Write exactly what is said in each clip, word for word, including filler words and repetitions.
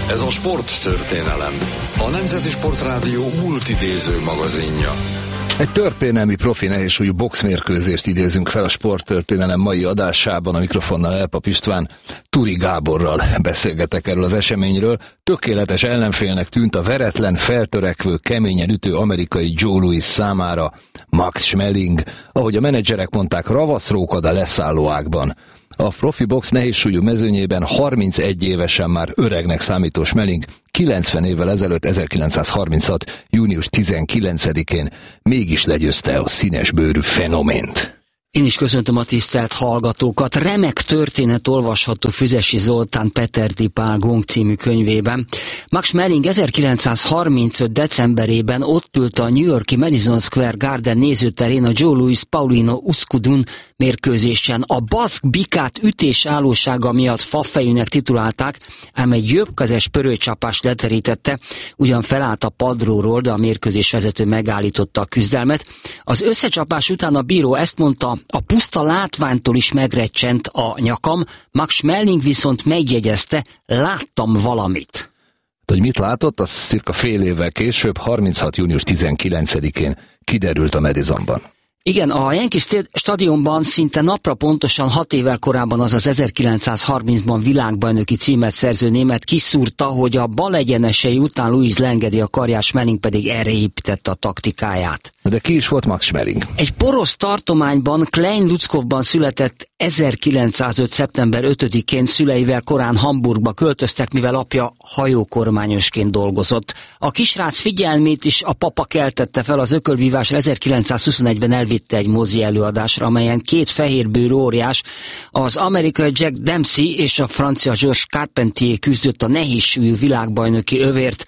Ez a sporttörténelem, a Nemzeti Sportrádió multidéző magazinja. Egy történelmi profi nehézsúlyú boxmérkőzést idézünk fel a sporttörténelem mai adásában. A mikrofonnal Elpap István, Turi Gáborral beszélgetek erről az eseményről. Tökéletes ellenfélnek tűnt a veretlen, feltörekvő, keményen ütő amerikai Joe Louis számára Max Schmeling, ahogy a menedzserek mondták, ravaszrókad a leszálló ágban. A profi box nehézsúlyú mezőnyében harmincegy évesen már öregnek számító Schmeling kilencven évvel ezelőtt, ezerkilencszázharminchat. június tizenkilencedikén mégis legyőzte a színesbőrű fenomént. Én is köszöntöm a tisztelt hallgatókat. Remek történet olvasható Füzesi Zoltán Peterdi Pál Gong című könyvében. Max Schmeling ezerkilencszázharmincöt. decemberében ott ült a New York-i Madison Square Garden nézőterén a Joe Louis Paulino Uskudun mérkőzésen. A baszk bikát ütés állósága miatt fafejűnek titulálták, ám egy jobbkezes pörőcsapás leterítette, ugyan felállt a padlóról, de a mérkőzés vezető megállította a küzdelmet. Az összecsapás után a bíró ezt mondta: a puszta látványtól is megrecsent a nyakam, Max Schmeling viszont megjegyezte: láttam valamit. Hogy mit látott, az cirka fél évvel később, harminchat. június tizenkilencedikén kiderült a Madisonban. Igen, a Yankee stadionban szinte napra pontosan hat évvel korábban, azaz ezerkilencszázharmincban világbajnoki címet szerző német kiszúrta, hogy a bal egyenesei után Louis leengedi a karját, Schmeling pedig erre építette a taktikáját. De ki is volt Max Schmeling? Egy porosz tartományban, Klein-Lutzkowban született, ezerkilencszázöt. szeptember ötödikén szüleivel korán Hamburgba költöztek, mivel apja hajókormányosként dolgozott. A kisrác figyelmét is a papa keltette fel az ökölvívásra. ezerkilencszázhuszonegyben elvitte egy mozi előadásra, amelyen két fehérbőrű óriás, az amerikai Jack Dempsey és a francia Georges Carpentier küzdött a nehézsúlyú világbajnoki övért.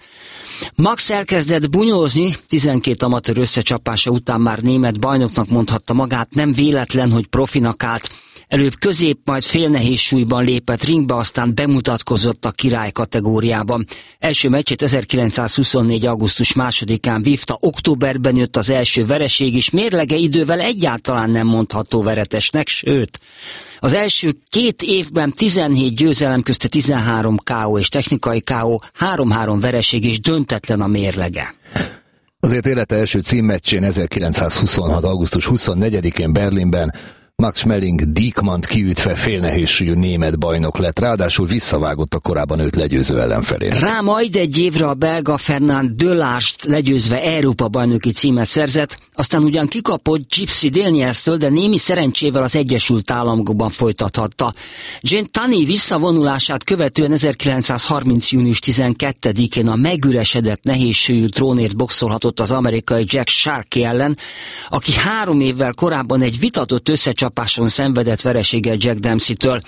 Max elkezdett bunyózni, tizenkét amatőr összecsapása után már német bajnoknak mondhatta magát, nem véletlen, hogy profinak állt. Előbb közép, majd félnehéz súlyban lépett ringbe, aztán bemutatkozott a király kategóriában. Első meccsét ezerkilencszázhuszonnégy. augusztus másodikán vívta, októberben jött az első vereség is, mérlege idővel egyáltalán nem mondható veretesnek, sőt, az első két évben tizenhét győzelem, közte tizenhárom ká ó és technikai ká ó, három-három vereség és döntetlen a mérlege. Azért élete első címmeccsén ezerkilencszázhuszonhat. augusztus huszonnegyedikén Berlinben Max Schmeling Diekmann-t kiütve félnehézsúlyú német bajnok lett, ráadásul visszavágott a korábban őt legyőző ellenfelén. Rá majd egy évre a belga Fernand Delarst legyőzve Európa bajnoki címet szerzett, aztán ugyan kikapott Gypsy Danielstől, de némi szerencsével az Egyesült Államokban folytathatta. Jane Tunney visszavonulását követően ezerkilencszázharminc. június tizenkettedikén a megüresedett nehézsúlyú trónért boxolhatott az amerikai Jack Sharkey ellen, aki három évvel korábban egy vitatott összecsapáson szenvedett vereséggel Jack Dempsey-től.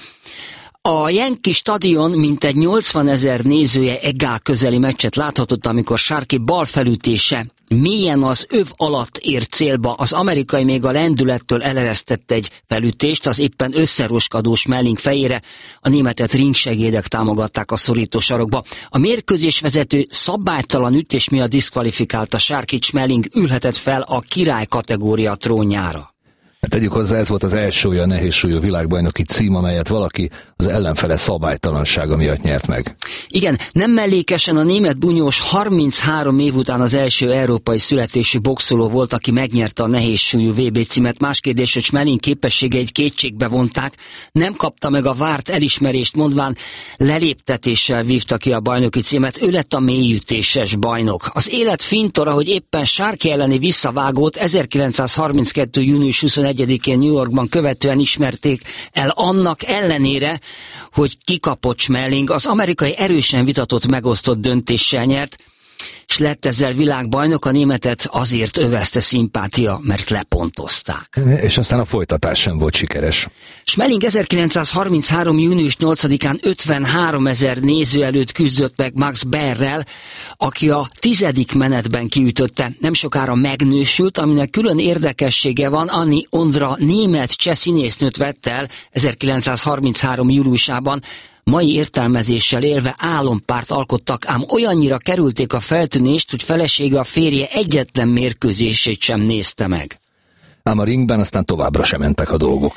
A Yankee stadion mintegy nyolcvanezer nézője egál közeli meccset láthatott, amikor Sharkey bal felütése mélyen az öv alatt ért célba. Az amerikai még a lendülettől eleresztett egy felütést az éppen összeroskadó Schmeling fejére, a németet ringsegédek támogatták a szorító sarokba. A mérkőzés vezető szabálytalan ütés miatt diszkvalifikálta Sharkey, Schmeling ülhetett fel a király kategória trónjára. Hát tegyük hozzá, ez volt az első olyan nehézsúlyú világbajnoki cím, amelyet valaki az ellenfele szabálytalansága miatt nyert meg. Igen, nem mellékesen a német bunyós harminchárom év után az első európai születésű boxoló volt, aki megnyerte a nehézsúlyú vé bé címet. Más kérdés, hogy Schmeling képességeit kétségbe vonták, nem kapta meg a várt elismerést, mondván leléptetéssel vívta ki a bajnoki címet, ő lett a mélyütéses bajnok. Az élet fintora, hogy éppen Sharkey elleni visszavágót ezerkilencszázharminckettő. június huszonegyedikén New Yorkban követően ismerték el, annak ellenére, hogy kikapott Schmeling, az amerikai erősen vitatott, megosztott döntéssel nyert, és lett ezzel világbajnok. A németet azért övezte szimpátia, mert lepontozták. És aztán a folytatás sem volt sikeres. Schmeling ezerkilencszázharminchárom. június nyolcadikán ötvenháromezer néző előtt küzdött meg Max Baerrel, aki a tizedik menetben kiütötte. Nem sokára megnősült, aminek külön érdekessége van, Anni Ondra német cseh színésznőt vett el ezerkilencszázharminchárom. júliusában. Mai értelmezéssel élve álompárt alkottak, ám olyannyira kerülték a feltűnést, hogy felesége, a férje egyetlen mérkőzését sem nézte meg. Ám a ringben aztán továbbra sem mentek a dolgok.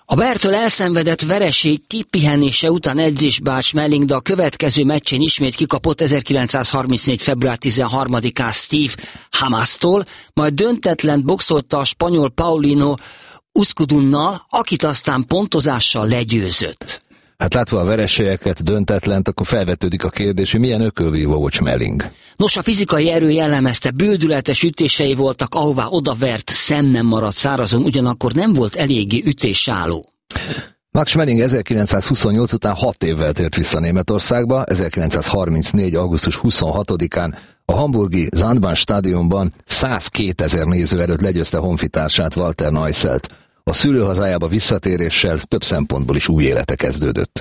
A Bayertől elszenvedett vereség kipihenése után edzésbe állt Schmeling, de a következő meccsén ismét kikapott ezerkilencszázharmincnégy. február tizenharmadikán Steve Hamastól, majd döntetlen boxolta a spanyol Paulino Uzcudunnal, akit aztán pontozással legyőzött. Hát látva a vereségeket, döntetlent, akkor felvetődik a kérdés, hogy milyen ökölvívó volt Schmeling. Nos, a fizikai erő jellemezte, bődületes ütései voltak, ahová odavert, szem nem maradt szárazon, ugyanakkor nem volt eléggé ütésálló. Max Schmeling ezerkilencszázhuszonnyolc után hat évvel tért vissza Németországba, ezerkilencszázharmincnégy. augusztus huszonhatodikán a hamburgi Sandbahn stadionban százkétezer néző előtt legyőzte honfitársát, Walter Neusselt. A szülőhazájába visszatéréssel több szempontból is új élete kezdődött.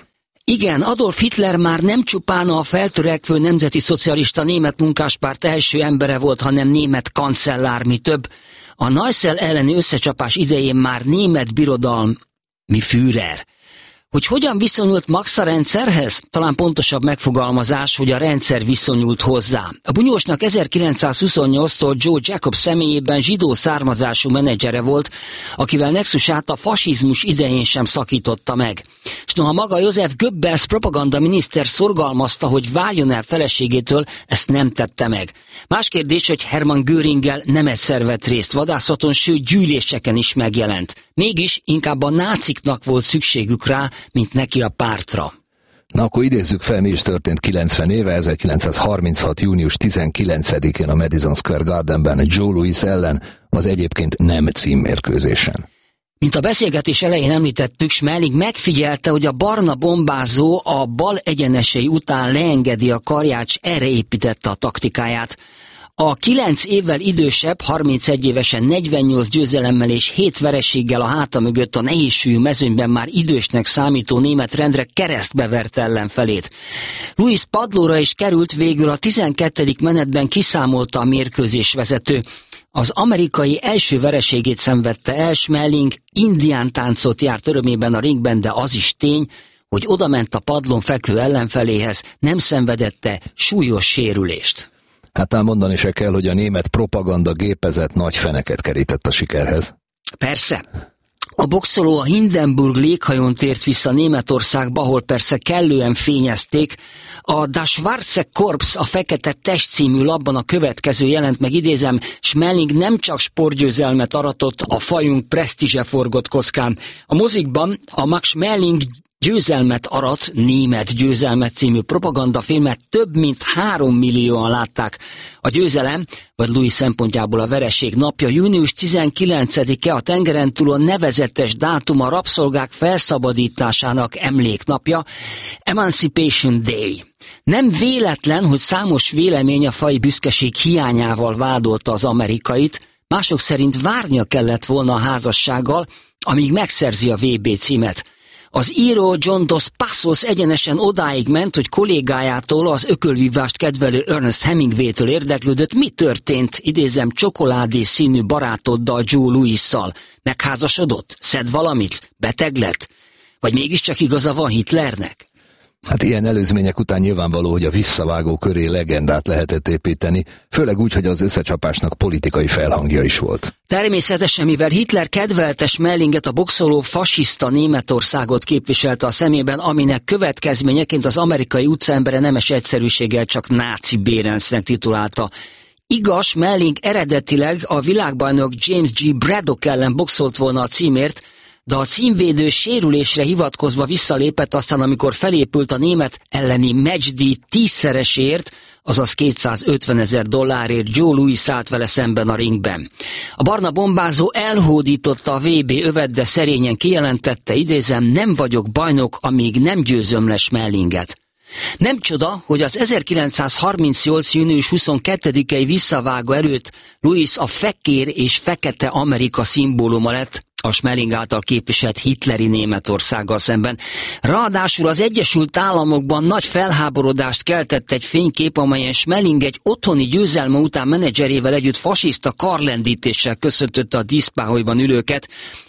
Igen, Adolf Hitler már nem csupán a feltörekvő nemzeti szocialista német munkáspárt első embere volt, hanem német kancellár, mi több. A Neussel elleni összecsapás idején már német birodalmi Führer. Hogy hogyan viszonyult Max a rendszerhez? Talán pontosabb megfogalmazás, hogy a rendszer viszonyult hozzá. A bunyósnak ezerkilencszázhuszonnyolctól Joe Jacob személyében zsidó származású menedzsere volt, akivel nexusát a fasizmus idején sem szakította meg. És noha maga Joseph Goebbels propagandaminiszter szorgalmazta, hogy váljon el feleségétől, ezt nem tette meg. Más kérdés, hogy Hermann Göringgel nem egyszer vett részt vadászaton, sőt gyűléseken is megjelent. Mégis inkább a náciknak volt szükségük rá, mint neki a pártra. Na akkor idézzük fel, mi is történt kilencven éve, ezerkilencszázharminchat. június tizenkilencedikén a Madison Square Gardenben Joe Louis ellen az egyébként nem címmérkőzésen. Mint a beszélgetés elején említettük, Schmeling megfigyelte, hogy a barna bombázó a bal egyenesei után leengedi a karját, s erre építette a taktikáját. A kilenc évvel idősebb, harmincegy évesen negyvennyolc győzelemmel és hét vereséggel a háta mögött a nehézsúlyú mezőnyben már idősnek számító német rendre keresztbe vert ellenfelét. Louis padlóra is került, végül a tizenkettedik menetben kiszámolta a mérkőzés vezető. Az amerikai első vereségét szenvedte el, Schmeling indián táncot járt örömében a ringben, de az is tény, hogy odament a padlón fekvő ellenfeléhez, nem szenvedette súlyos sérülést. Hát ám mondani se kell, hogy a német propaganda gépezet nagy feneket kerített a sikerhez. Persze. A boxoló a Hindenburg léghajón tért vissza Németországba, ahol persze kellően fényezték. A Das Schwarze Korps, a Fekete Test című labban a következő jelent meg, idézem, Schmeling nem csak sportgyőzelmet aratott, a fajunk presztízse forgott kockán. A mozikban a Max Schmeling győzelmet arat, német győzelmet című propagandafilmet több mint három millióan látták. A győzelem, vagy Louis szempontjából a vereség napja, június tizenkilencedike, a tengeren túlon nevezetes dátum, a rabszolgák felszabadításának emléknapja, Emancipation Day. Nem véletlen, hogy számos vélemény a faji büszkeség hiányával vádolta az amerikait, mások szerint várnia kellett volna a házassággal, amíg megszerzi a vé bé címet. Az író John Dos Passos egyenesen odáig ment, hogy kollégájától, az ökölvívást kedvelő Ernest Hemingway-től érdeklődött, mi történt, idézem, csokoládé színű barátoddal, Joe Louis-szal. Megházasodott? Szed valamit? Beteg lett? Vagy mégiscsak igaza van Hitlernek? Hát ilyen előzmények után nyilvánvaló, hogy a visszavágó köré legendát lehetett építeni, főleg úgy, hogy az összecsapásnak politikai felhangja is volt. Természetesen, mivel Hitler kedvelte Schmelinget, a boxoló fasiszta Németországot képviselte a szemében, aminek következményeként az amerikai utcaembere nemes egyszerűséggel csak náci Bérencnek titulálta. Igaz, Schmeling eredetileg a világbajnok James G. Braddock ellen boxolt volna a címért, de a címvédő sérülésre hivatkozva visszalépett, aztán amikor felépült a német elleni matchdíj tízszeresért, azaz kétszázötvenezer dollárért, Joe Louis állt vele szemben a ringben. A barna bombázó elhódította a vé bé övet, de szerényen kijelentette, idézem, nem vagyok bajnok, amíg nem győzöm le Schmelinget. Nem csoda, hogy az ezerkilencszázharmincnyolc. június huszonkettedikei visszavágó előtt Louis a fekér és fekete Amerika szimbóluma lett a Schmeling által képviselt hitleri Németországgal szemben. Ráadásul az Egyesült Államokban nagy felháborodást keltett egy fénykép, amelyen Schmeling egy otthoni győzelme után menedzserével együtt fasiszta karlendítéssel köszöntötte a díszpáholyban ülőket.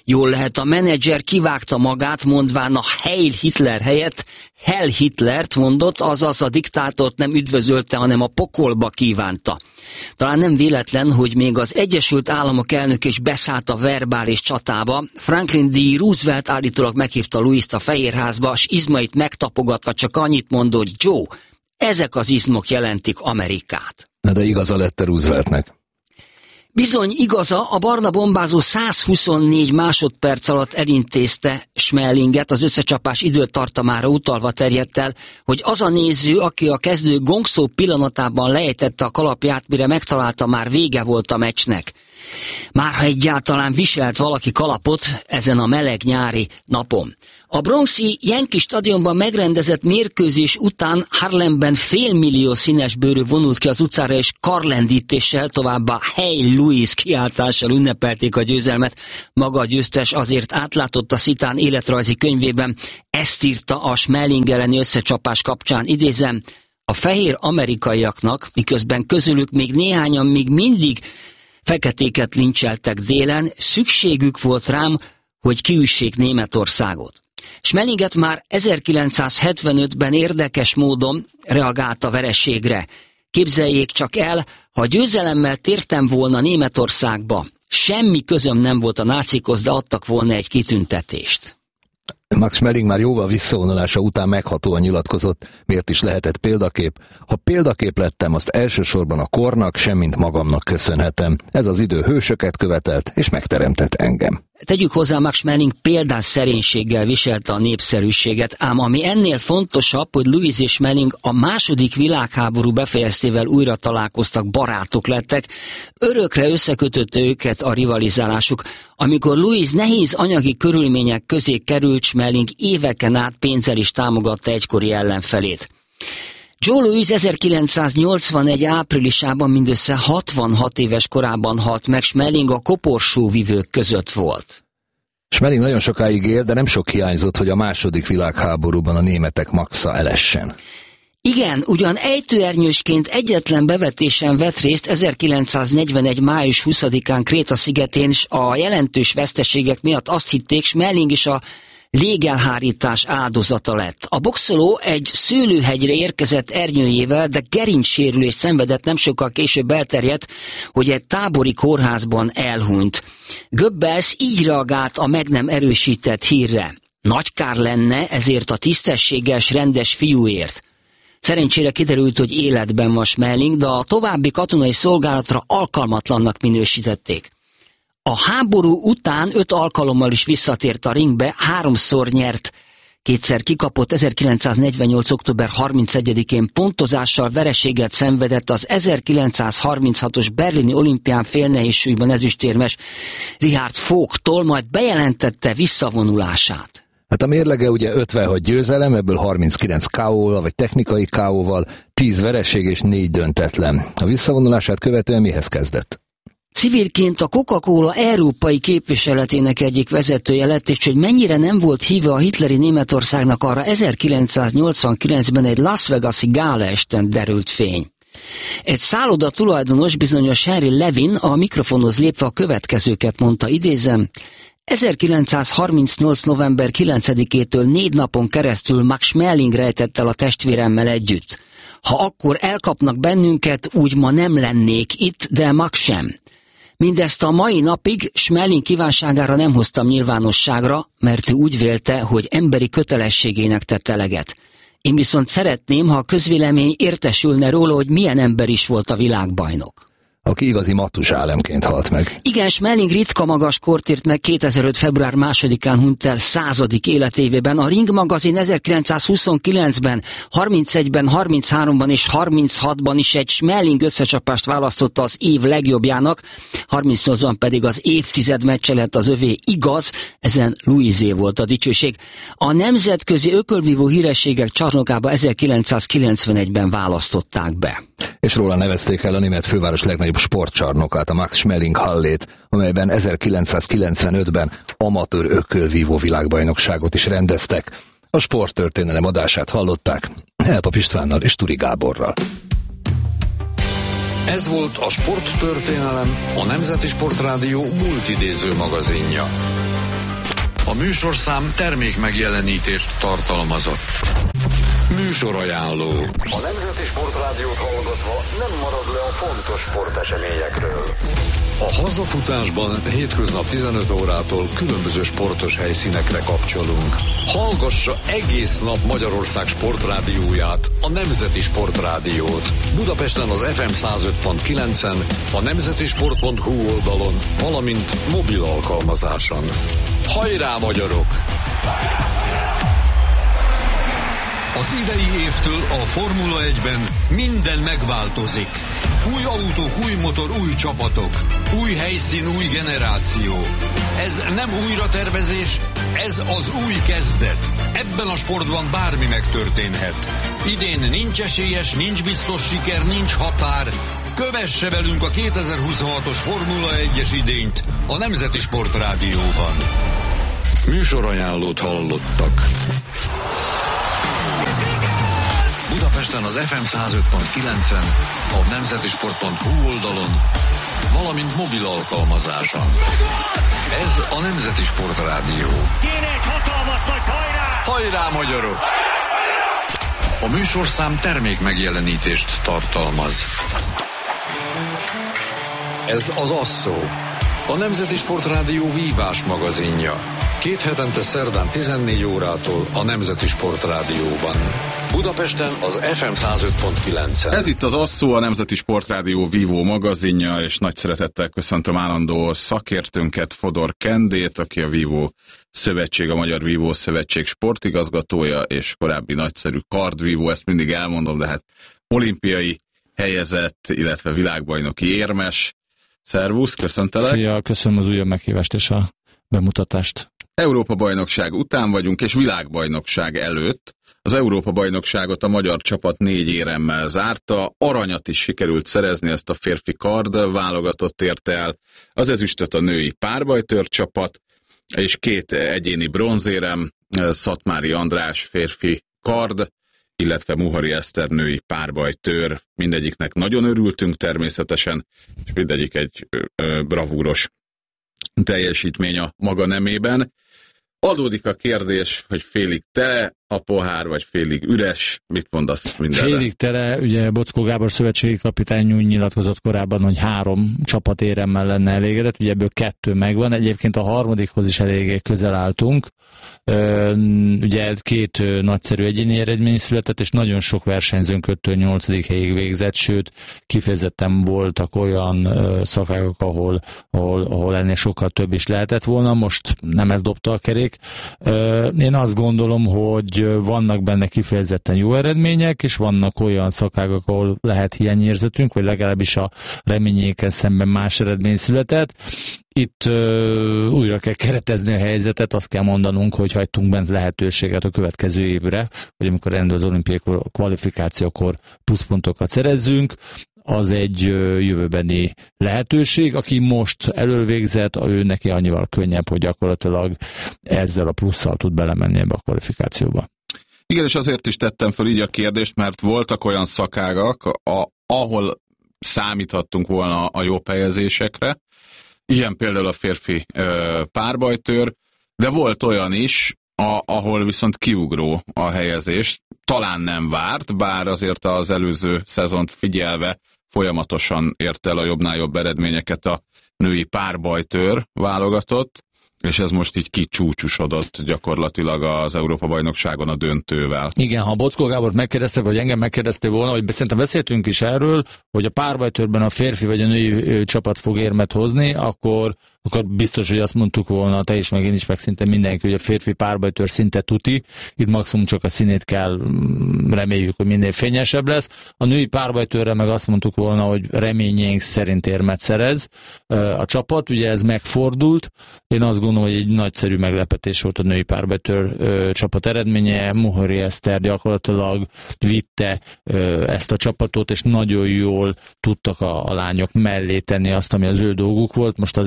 Jól lehet, a menedzser kivágta magát, mondván a Heil Hitler helyett Hell Hitlert mondott, azaz a diktátort nem üdvözölte, hanem a pokolba kívánta. Talán nem véletlen, hogy még az Egyesült Államok elnök is beszállt a verbális csatába. Franklin D. Roosevelt állítólag meghívta Louist a Fehérházba, s izmait megtapogatva csak annyit mondott, hogy Joe, ezek az izmok jelentik Amerikát. Na de igaza lett a Rooseveltnek. Bizony igaza, a barna bombázó száz huszonnégy másodperc alatt elintézte Schmelinget, az összecsapás időtartamára utalva terjedt el, hogy az a néző, aki a kezdő gongszó pillanatában lejtette a kalapját, mire megtalálta, már vége volt a meccsnek. Már ha egyáltalán viselt valaki kalapot ezen a meleg nyári napon. A bronxi Yankee stadionban megrendezett mérkőzés után Harlemben félmillió színesbőrű vonult ki az utcára, és karlendítéssel, továbbá Hey Louis kiáltással ünnepelték a győzelmet. Maga a győztes azért átlátott a Szitán életrajzi könyvében, ezt írta a Schmeling elleni összecsapás kapcsán, idézem, a fehér amerikaiaknak, miközben közülük még néhányan még mindig feketéket lincseltek délen, szükségük volt rám, hogy kiüssék Németországot. Schmelinget már ezerkilencszázhetvenötben érdekes módon reagált a vereségre. Képzeljék csak el, ha győzelemmel tértem volna Németországba, semmi közöm nem volt a nácikhoz, de adtak volna egy kitüntetést. Max Schmeling már jóval visszavonulása után meghatóan nyilatkozott, miért is lehetett példakép. Ha példakép lettem, azt elsősorban a kornak, semmint magamnak köszönhetem. Ez az idő hősöket követelt, és megteremtett engem. Tegyük hozzá, Max Schmeling példás szerénységgel viselte a népszerűséget, ám ami ennél fontosabb, hogy Louis és Schmeling a második világháború befejeztével újra találkoztak, barátok lettek, örökre összekötötte őket a rivalizálásuk. Amikor Louis nehéz anyagi körülmények közé került, Schmeling éveken át pénzzel is támogatta egykori ellenfelét. Joe Louis ezerkilencszáznyolcvanegy áprilisában mindössze hatvanhat éves korában halt meg, Schmeling a koporsóvivők között volt. Schmeling nagyon sokáig élt, de nem sok hiányzott, hogy a második világháborúban a németek maxa elessen. Igen, ugyan ejtőernyősként egyetlen bevetésen vett részt ezerkilencszáznegyvenegy. május huszadikán Kréta szigetén, s a jelentős veszteségek miatt azt hitték, Schmeling is a légelhárítás áldozata lett. A boxoló egy szőlőhegyre érkezett ernyőjével, de gerincsérülést szenvedett, nem sokkal később elterjedt, hogy egy tábori kórházban elhunyt. Goebbels így reagált a meg nem erősített hírre. Nagy kár lenne ezért a tisztességes, rendes fiúért. Szerencsére kiderült, hogy életben van Schmeling, de a további katonai szolgálatra alkalmatlannak minősítették. A háború után öt alkalommal is visszatért a ringbe, háromszor nyert, kétszer kikapott, ezerkilencszáznegyvennyolc. október harmincegyedikén pontozással vereséget szenvedett az ezerkilencszázharminchatos berlini olimpián félnehézsúlyban ezüstérmes Richard Vogttól, majd bejelentette visszavonulását. Hát a mérlege ugye ötvenhat győzelem, ebből harminckilenc ká ó-val, vagy technikai ká ó-val, tíz vereség és négy döntetlen. A visszavonulását követően mihez kezdett? Civilként a Coca-Cola európai képviseletének egyik vezetője lett, és hogy mennyire nem volt híve a hitleri Németországnak, arra ezerkilencszáznyolcvankilencben egy Las Vegas-i gálaesten derült fény. Egy szálloda tulajdonos, bizonyos Henry Levin a mikrofonhoz lépve a következőket mondta, idézem, ezerkilencszázharmincnyolc. november kilencedikétől négy napon keresztül Max Schmeling rejtett el a testvéremmel együtt. Ha akkor elkapnak bennünket, úgy ma nem lennék itt, de Max sem. Mindezt a mai napig Schmeling kívánságára nem hoztam nyilvánosságra, mert ő úgy vélte, hogy emberi kötelességének tett eleget. Én viszont szeretném, ha a közvélemény értesülne róla, hogy milyen ember is volt a világbajnok. Aki igazi Matusálemként halt meg. Igen, Schmeling ritka magas kort ért meg, kétezer-öt. február másodikán hunyt el századik életévében. A Ring magazin ezerkilencszázhuszonkilencben, harmincegyben, harmincháromban és harminchatban is egy Schmeling összecsapást választotta az év legjobbjának, harmincnyolcban pedig az évtized meccse lett az övé. Igaz, ezen Louisé volt a dicsőség. A nemzetközi ökölvívó hírességek csarnokába ezerkilencszázkilencvenegyben választották be. És róla nevezték el a német főváros legnagyobb sportcsarnokát, a Max Schmeling Hallét, amelyben ezerkilencszázkilencvenötben amatőr ökölvívó világbajnokságot is rendeztek. A sporttörténelem adását hallották Elpap Istvánnal és Turi Gáborral. Ez volt a Sporttörténelem, a Nemzeti Sportrádió multidéző magazinja. A műsorszám termék megjelenítést tartalmazott. Műsorajánló. A Nemzeti Sportrádiót hallgatva nem marad le a fontos sporteseményekről. A hazafutásban hétköznap tizenöt órától különböző sportos helyszínekre kapcsolunk. Hallgassa egész nap Magyarország sportrádióját, a Nemzeti Sportrádiót. Budapesten az ef em száz öt pont kilencen, a nemzetisport pont hu oldalon, valamint mobil alkalmazáson. Hajrá, magyarok! Az idei évtől a Formula egyben minden megváltozik. Új autók, új motor, új csapatok. Új helyszín, új generáció. Ez nem újratervezés, ez az új kezdet. Ebben a sportban bármi megtörténhet. Idén nincs esélyes, nincs biztos siker, nincs határ. Kövesse velünk a kétezer-huszonhatos Formula egyes idényt a Nemzeti Sportrádióban. Műsorajánlót hallottak. Budapesten az ef em száz öt pont kilencen, a nemzetisport pont hu oldalon, valamint mobil alkalmazáson. Ez a Nemzeti Sportrádió. Kéne egy hatalmas nagy hajrá! Hajrá, magyarok! A műsorszám termék megjelenítést tartalmaz. Ez az Asszó, a Nemzeti Sportrádió vívás magazinja. Két hetente szerdán tizennégy órától a Nemzeti Sportrádióban. Budapesten az ef em száz öt pont kilencen. Ez itt az Asszó, a Nemzeti Sportrádió vívó magazinja, és nagy szeretettel köszöntöm állandó szakértőnket, Fodor Kendét, aki a Vívó Szövetség, a Magyar Vívó Szövetség sportigazgatója, és korábbi nagyszerű kardvívó, ezt mindig elmondom, de hát olimpiai helyezett, illetve világbajnoki érmes. Szervusz, köszöntelek. Szia, köszönöm az újabb meghívást és a bemutatást. Európa-bajnokság után vagyunk, és világbajnokság előtt. Az Európa-bajnokságot a magyar csapat négy éremmel zárta, aranyat is sikerült szerezni, ezt a férfi kard válogatott érte el, az ezüstöt a női párbajtőr csapat, és két egyéni bronzérem, Szatmári András férfi kard, illetve Muhari Eszter női párbajtőr. Mindegyiknek nagyon örültünk természetesen, és mindegyik egy ö, ö, bravúros teljesítmény a maga nemében. Adódik a kérdés, hogy félig tele a pohár, vagy félig üres. Mit mondasz mindenre? Félig tele, ugye Boczkó Gábor szövetségi kapitány úgy nyilatkozott korábban, hogy három csapatéremmel lenne elégedett, ugye ebből kettő megvan, egyébként a harmadikhoz is eléggé közel álltunk. Ugye két nagyszerű egyéni eredmény született, és nagyon sok versenyzőnk öttől nyolcadik helyig végzett, sőt, kifejezetten voltak olyan szakágok, ahol, ahol, ahol ennél sokkal több is lehetett volna, most nem ez dobta a kerék. Én azt gondolom, hogy vannak benne kifejezetten jó eredmények, és vannak olyan szakágok, ahol lehet hiányérzetünk, vagy legalábbis a reményékkel szemben más eredmény született. Itt uh, újra kell keretezni a helyzetet, azt kell mondanunk, hogy hagytunk bent lehetőséget a következő évre, hogy amikor rendül az olimpiai kvalifikációkor pluszpontokat szerezzünk, az egy uh, jövőbeni lehetőség. Aki most elővégzett, ő neki annyival könnyebb, hogy gyakorlatilag ezzel a plusszal tud belemenni ebbe a kvalifikációba. Igen, és azért is tettem fel így a kérdést, mert voltak olyan szakágak, a, ahol számíthattunk volna a jobb helyezésekre, ilyen például a férfi ö, párbajtőr, de volt olyan is, a, ahol viszont kiugró a helyezés. Talán nem várt, bár azért az előző szezont figyelve folyamatosan ért el a jobbnál jobb eredményeket a női párbajtőr válogatott, és ez most így kicsúcsosodott gyakorlatilag az Európa-bajnokságon a döntővel. Igen, ha Boczkó Gábort megkérdezte, vagy engem megkérdezte volna, hogy szerintem beszéltünk is erről, hogy a párbajtőrben a férfi vagy a női csapat fog érmet hozni, akkor akkor biztos, hogy azt mondtuk volna, te is, meg én is, meg szinte mindenki, hogy a férfi párbajtőr szinte tuti, itt maximum csak a színét kell, reméljük, hogy minél fényesebb lesz. A női párbajtőrre meg azt mondtuk volna, hogy reményénk szerint érmet szerez a csapat, ugye ez megfordult. Én azt gondolom, hogy egy nagyszerű meglepetés volt a női párbajtőr csapat eredménye. Muhari Eszter gyakorlatilag vitte ezt a csapatot, és nagyon jól tudtak a, a lányok mellé tenni azt, ami az ő dolguk volt. Most azért én azt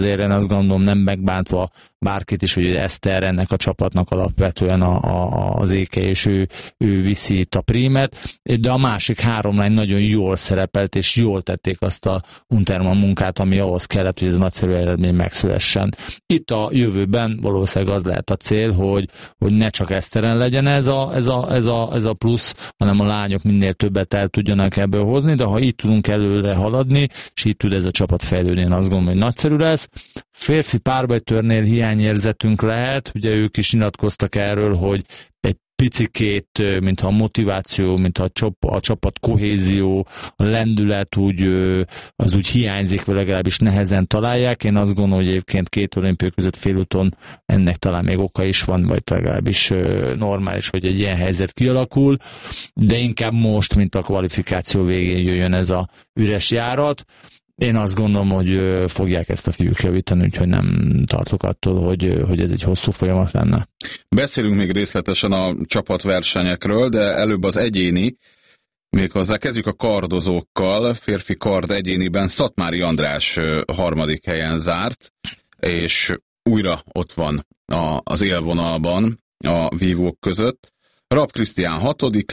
azt gondolom, nem megbántva bárkit is, hogy Eszter ennek a csapatnak alapvetően a, a, az éke, és ő, ő viszi itt a prímet, de a másik három lány nagyon jól szerepelt, és jól tették azt a Untermann munkát, ami ahhoz kellett, hogy ez a nagyszerű eredmény megszülessen. Itt a jövőben valószínűleg az lehet a cél, hogy, hogy ne csak Eszteren legyen ez a, ez, a, ez, a, ez a plusz, hanem a lányok minél többet el tudjanak ebből hozni, de ha így tudunk előre haladni, és így tud ez a csapat fejlődni, én azt gondolom, hogy nagyszerű lesz. Férfi párbajtörnél hiányérzetünk lehet, ugye ők is nyilatkoztak erről, hogy egy picikét, mintha a motiváció, mintha a, csop, a csapat kohézió, a lendület úgy, az úgy hiányzik, vagy legalábbis nehezen találják. Én azt gondolom, hogy egyébként két olimpia között félúton ennek talán még oka is van, vagy legalábbis normális, hogy egy ilyen helyzet kialakul, de inkább most, mint a kvalifikáció végén jöjjön ez a üres járat. Én azt gondolom, hogy fogják ezt a fiúk javítani, úgyhogy nem tartok attól, hogy, hogy ez egy hosszú folyamat lenne. Beszélünk még részletesen a csapatversenyekről, de előbb az egyéni, méghozzá kezdjük a kardozókkal. Férfi kard egyéniben Szatmári András harmadik helyen zárt, és újra ott van a, az élvonalban a vívók között. Rapp Krisztián hatodik